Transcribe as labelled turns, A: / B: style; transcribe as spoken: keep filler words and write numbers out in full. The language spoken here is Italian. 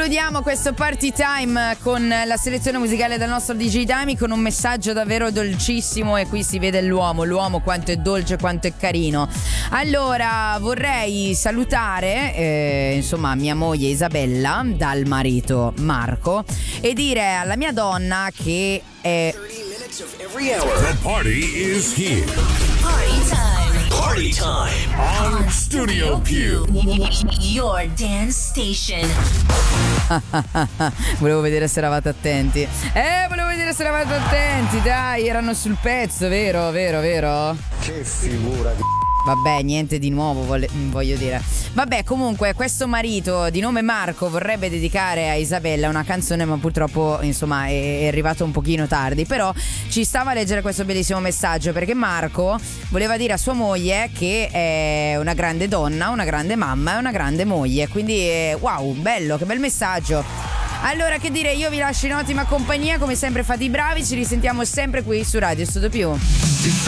A: Chiudiamo questo party time con la selezione musicale del nostro D J Dami con un messaggio davvero dolcissimo, e qui si vede l'uomo, l'uomo quanto è dolce, quanto è carino. Allora vorrei salutare eh, insomma mia moglie Isabella dal marito Marco e dire alla mia donna che è
B: The party is here.
C: Party time.
B: Party time on Studio Più.
C: Your dance station.
A: Volevo vedere se eravate attenti. Eh, volevo vedere se eravate attenti. Dai, erano sul pezzo, vero, vero, vero?
D: Che figura di...
A: Vabbè, niente di nuovo, voglio dire. Vabbè, comunque, questo marito di nome Marco vorrebbe dedicare a Isabella una canzone, ma purtroppo, insomma, è arrivato un pochino tardi. Però ci stava a leggere questo bellissimo messaggio, perché Marco voleva dire a sua moglie che è una grande donna, una grande mamma e una grande moglie. Quindi, wow, bello, che bel messaggio. Allora, che dire, io vi lascio in ottima compagnia, come sempre fate i bravi, ci risentiamo sempre qui su Radio Studio Più.